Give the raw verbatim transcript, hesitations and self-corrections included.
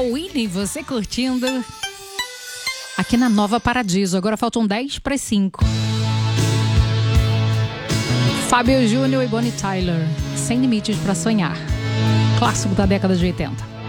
Winnie, você curtindo aqui na Nova Paradiso. Agora faltam dez para as cinco. Fábio Júnior e Bonnie Tyler, Sem Limites para Sonhar. Clássico da década de oitenta.